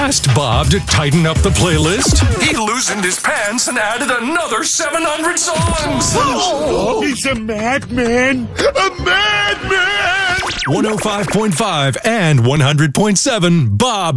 asked Bob to tighten up the playlist, he loosened his pants and added another 700 songs. He's a madman! A madman! 105.5 and 100.7 Bob